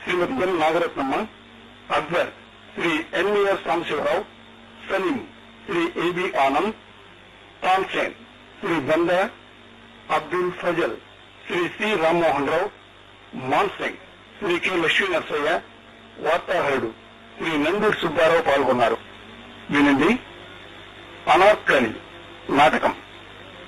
శ్రీమతి ఎన్ Nagarathnamma, Akbar Shri NVR Sambasivarao, Salim Shri AB Anand, Tansen Shri బంద, Abdul Fazal Shri C Rammohan Rao, Man Singh Shri K Lakshmi Narasayya, వార్తాహరుడు Shri Nandur Subbarao పాల్గొన్నారు. వినండి అనార్కలి నాటకం.